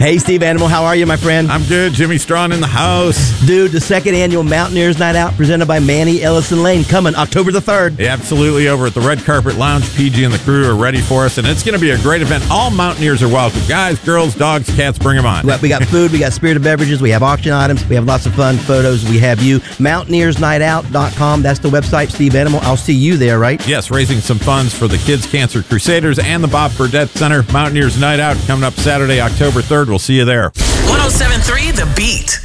Hey, Steve Animal, how are you, my friend? I'm good. Jimmy Strawn in the house. Dude, the second annual Mountaineers Night Out presented by Manny Ellison Lane coming October the 3rd. Yeah, absolutely. Over at the Red Carpet Lounge, PG and the crew are ready for us, and it's going to be a great event. All Mountaineers are welcome. Guys, girls, dogs, cats, bring them on. We got food, we got spirited beverages, we have auction items, we have lots of fun photos, we have you. MountaineersNightOut.com, that's the website, Steve Animal. I'll see you there, right? Yes, raising some funds for the Kids Cancer Crusaders and the Bob Burdette Center. Mountaineers Night Out coming up Saturday, October 3rd. We'll see you there. 107.3 The Beat.